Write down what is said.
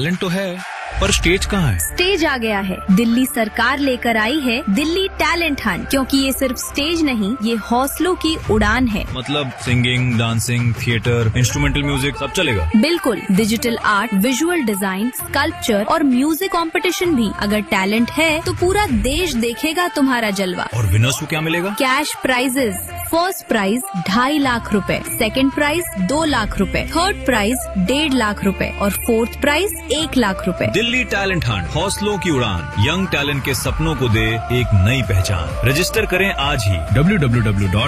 Talent तो है, पर स्टेज कहाँ है? स्टेज आ गया है। दिल्ली सरकार लेकर आई है दिल्ली टैलेंट हंट, क्योंकि ये सिर्फ स्टेज नहीं, ये हौसलों की उड़ान है। मतलब singing, dancing, theatre, instrumental music सब चलेगा? बिल्कुल, digital art, visual design, sculpture और म्यूजिक कंपटीशन भी। अगर टैलेंट है तो पूरा देश देखेगा तुम्हारा जलवा। और विनर्स को क्या मिलेगा? Cash prices. First prize 2.5 lakh रुपए, सेकंड प्राइज 2 लाख रुपए, थर्ड प्राइज 1.5 लाख रुपए और फोर्थ प्राइज 1 लाख रुपए। दिल्ली टैलेंट हंट, हौसलों की उड़ान, यंग टैलेंट के सपनों को दे एक नई पहचान। रजिस्टर करें आज ही www